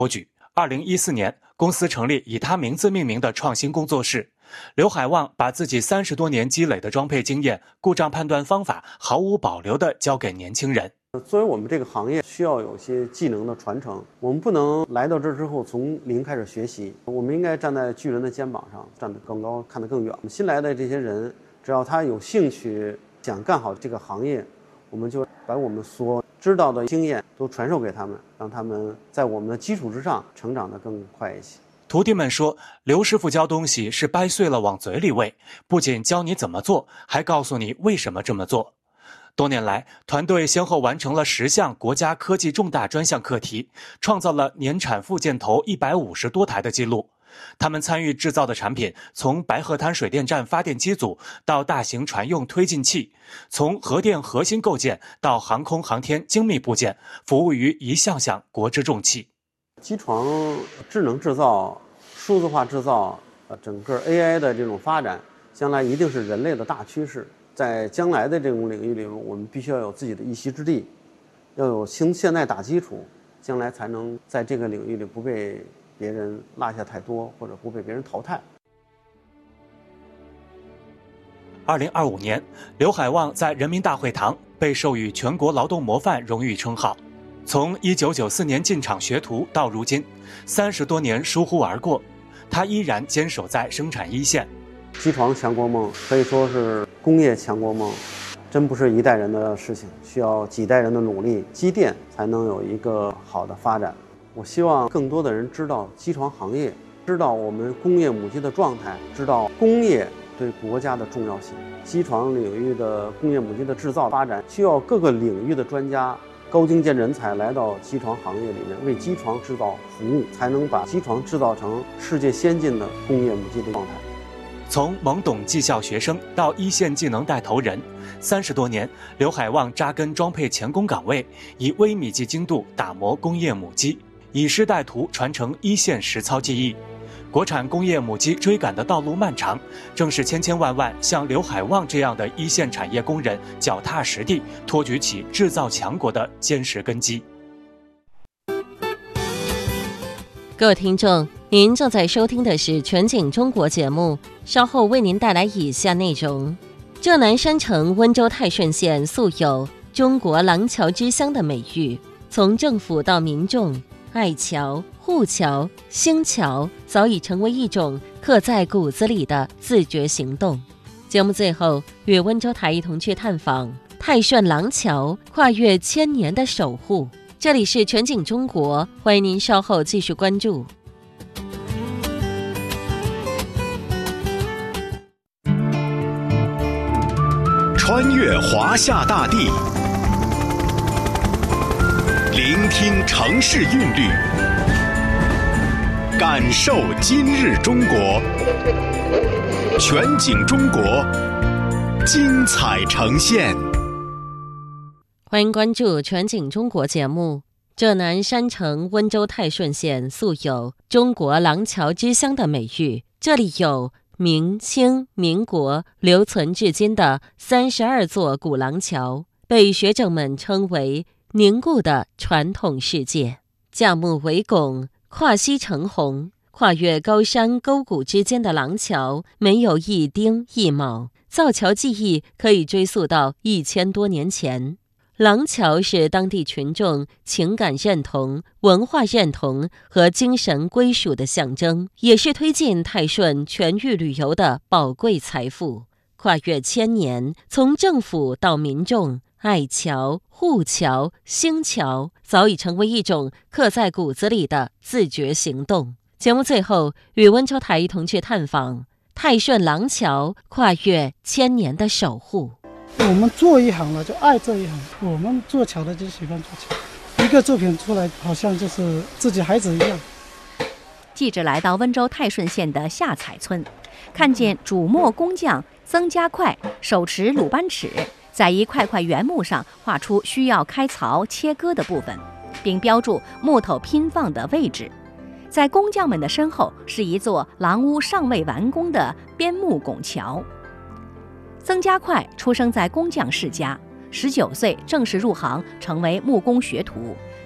2014年，公司成立以他名字命名的创新工作室。刘海旺把自己30多年积累的装配经验、故障判断方法毫无保留地交给年轻人。 作为我们这个行业，需要有些技能的传承，我们不能来到这之后从零开始学习，我们应该站在巨人的肩膀上，站得更高，看得更远。新来的这些人，只要他有兴趣，想干好这个行业，我们就把我们所知道的经验都传授给他们，让他们在我们的基础之上成长得更快一些。 徒弟们说，刘师傅教东西是掰碎了往嘴里喂，不仅教你怎么做，还告诉你为什么这么做。多年来，团队先后完成了10项国家科技重大专项课题，创造了年产副箭头150多台的记录。他们参与制造的产品，从白鹤滩水电站发电机组到大型船用推进器，从核电核心构件到航空航天精密部件，服务于一项项国之重器。 机床智能制造、数字化制造，整个 AI 的这种发展，将来一定是人类的大趋势。在将来的这种领域里，我们必须要有自己的一席之地，要有现在打基础，将来才能在这个领域里不被别人落下太多，或者不被别人淘汰。 2025年，刘海旺在人民大会堂被授予全国劳动模范荣誉称号。从1994年进厂学徒到如今，30多年疏忽而过，他依然坚守在生产一线。 机床强国梦可以说是工业强国梦，真不是一代人的事情，需要几代人的努力积淀，才能有一个好的发展。我希望更多的人知道机床行业，知道我们工业母机的状态，知道工业对国家的重要性。机床领域的工业母机的制造发展，需要各个领域的专家、高精尖人才来到机床行业里面，为机床制造服务，才能把机床制造成世界先进的工业母机的状态。 从懵懂技校学生到一线技能带头人，30多年，刘海旺扎根装配钳工岗位，以微米级精度打磨工业母机，以师带徒传承一线实操技艺。国产工业母机追赶的道路漫长，正是千千万万像刘海旺这样的一线产业工人脚踏实地，托举起制造强国的坚实根基。 各位听众，您正在收听的是全景中国节目，稍后为您带来以下内容。浙南山城温州泰顺县素有中国廊桥之乡的美誉，从政府到民众，爱桥、护桥、兴桥早已成为一种刻在骨子里的自觉行动。节目最后，与温州台一同去探访泰顺廊桥跨越1000年的守护。这里是全景中国，欢迎您稍后继续关注。 穿越华夏大地，聆听城市韵律，感受今日中国。全景中国，精彩呈现。 欢迎关注全景中国节目。浙南山城温州泰顺县素有中国廊桥之乡的美誉，这里有明清民国留存至今的32座古廊桥，被学者们称为凝固的传统世界。架木为拱，跨溪成洪，跨越高山沟谷之间的廊桥没有一钉一铆，造桥技艺可以追溯到1000多年前。廊桥是当地群众情感认同、文化认同和精神归属的象征，也是推进泰顺全域旅游的宝贵财富。跨越1000年，从政府到民众，爱桥、护桥、兴桥早已成为一种刻在骨子里的自觉行动。节目最后，与温州台一同去探访泰顺廊桥跨越1000年的守护。 我们做一行了就爱这一行，我们做桥的就喜欢做桥，一个作品出来好像就是自己孩子一样。 记者来到温州泰顺县的下彩村，看见主墨工匠曾家快手持鲁班尺，在一块块原木上画出需要开槽切割的部分，并标注木头拼放的位置。在工匠们的身后是一座廊屋尚未完工的边木拱桥。曾家快出生在工匠世家，19岁正式入行，成为木工学徒。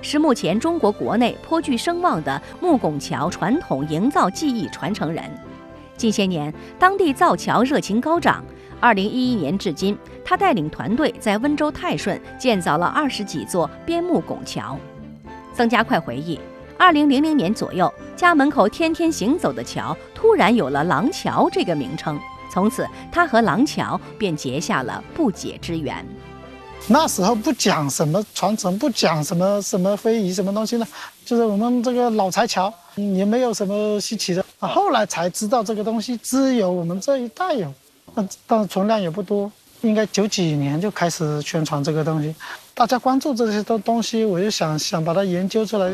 是目前中国国内颇具声望的木拱桥传统营造技艺传承人。近些年，当地造桥热情高涨。2011年至今，他带领团队在温州泰顺建造了20几座边木拱桥。曾家快回忆，2000年左右，家门口天天行走的桥突然有了廊桥这个名称，从此他和廊桥便结下了不解之缘。 那时候不讲什么传承，不讲什么非遗什么东西呢，就是我们这个老柴桥也没有什么稀奇的。后来才知道这个东西只有我们这一代有，但是存量也不多。应该90几年就开始宣传这个东西，大家关注这些东西，我就想把它研究出来。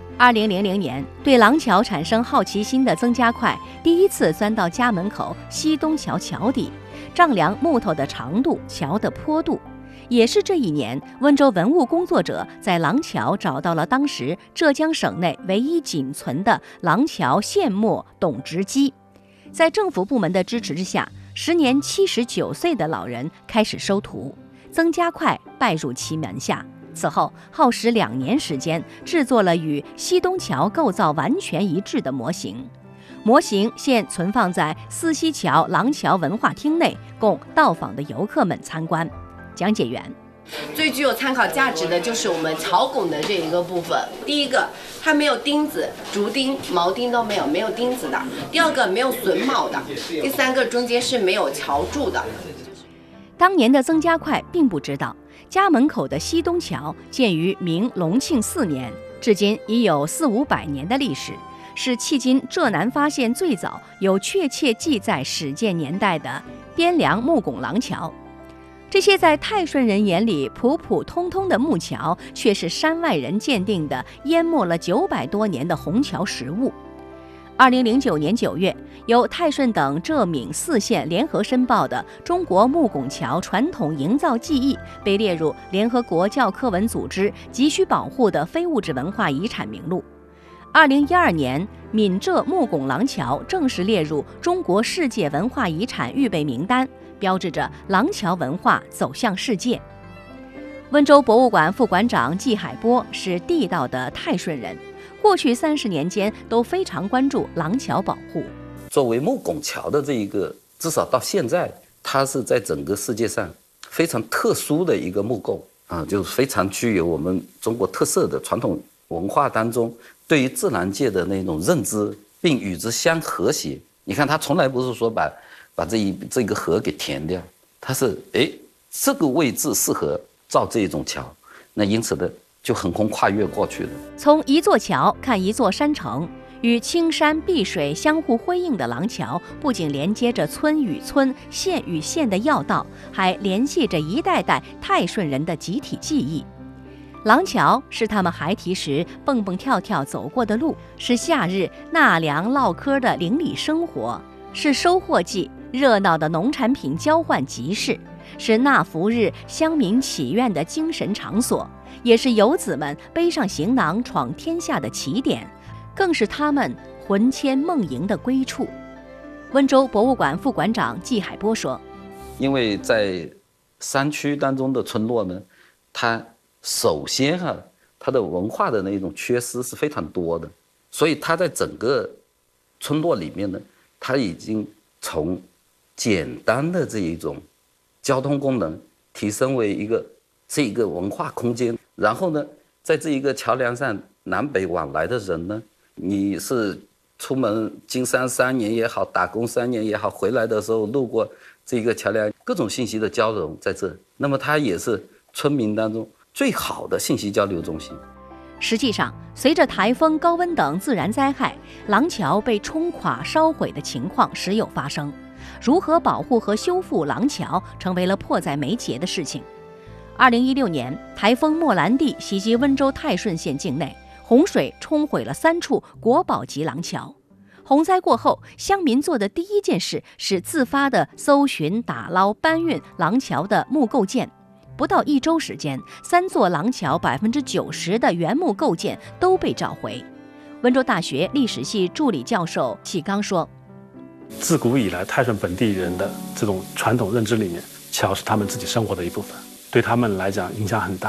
2000年，对廊桥产生好奇心的曾家快第一次钻到家门口西东桥桥底，丈量木头的长度、桥的坡度。也是这一年，温州文物工作者在廊桥找到了当时浙江省内唯一仅存的廊桥现墨董直基。在政府部门的支持之下，时年79岁的老人开始收徒，曾家快拜入其门下。此后耗时2年时间，制作了与西东桥构造完全一致的模型。模型现存放在泗溪桥廊桥文化厅内，供到访的游客们参观。讲解员： 最具有参考价值的就是我们桥拱的这一个部分。第一个，它没有钉子，竹钉、铆钉都没有钉子的；第二个，没有榫卯的；第三个，中间是没有桥柱的。 当年的曾家快并不知道，家门口的西东桥建于明隆庆4年，至今已有400-500年的历史，是迄今浙南发现最早有确切记载始建年代的汴梁木拱廊桥。这些在泰顺人眼里普普通通的木桥，却是山外人鉴定的淹没了900多年的虹桥实物。2009年9月，由泰顺等浙闽4县联合申报的中国木拱桥传统营造技艺被列入联合国教科文组织急需保护的非物质文化遗产名录。2012年，闽浙木拱廊桥正式列入中国世界文化遗产预备名单，标志着廊桥文化走向世界。温州博物馆副馆长季海波是地道的泰顺人，过去30年间都非常关注廊桥保护。 作为木拱桥的这一个，至少到现在，它是在整个世界上非常特殊的一个木构啊，就是非常具有我们中国特色的传统文化当中对于自然界的那种认知，并与之相和谐。你看，它从来不是说把这个河给填掉，它是这个位置适合造这种桥，那因此的就横空跨越过去了。 从一座桥看一座山城，与青山碧水相互辉映的廊桥，不仅连接着村与村、县与县的要道，还联系着一代代泰顺人的集体记忆。廊桥是他们孩提时蹦蹦跳跳走过的路，是夏日纳凉唠嗑的邻里生活，是收获季热闹的农产品交换集市，是纳福日乡民祈愿的精神场所，也是游子们背上行囊闯天下的起点，更是他们魂牵梦萦的归处。温州博物馆副馆长季海波说： 因为在山区当中的村落呢，它首先它的文化的那种缺失是非常多的，所以它在整个村落里面呢，它已经从简单的这一种交通功能提升为这一个文化空间。然后呢，在这一个桥梁上南北往来的人呢，你是出门经商3年也好，打工3年也好，回来的时候路过这个桥梁，各种信息的交融在这，那么它也是村民当中最好的信息交流中心。 实际上，随着台风、高温等自然灾害，廊桥被冲垮、烧毁的情况时有发生。如何保护和修复廊桥，成为了迫在眉睫的事情。2016年，台风莫兰蒂袭击温州泰顺县境内，洪水冲毁了3处国宝级廊桥。洪灾过后，乡民做的第一件事是自发地搜寻、打捞、搬运廊桥的木构件。不到1周时间，3座廊桥90%的原木构件都被找回。温州大学历史系助理教授启刚说： 自古以来，泰顺本地人的这种传统认知里面，桥是他们自己生活的一部分，对他们来讲影响很大。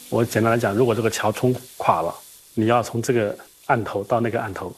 我简单来讲，如果这个桥冲垮了，你要从这个岸头到那个岸头，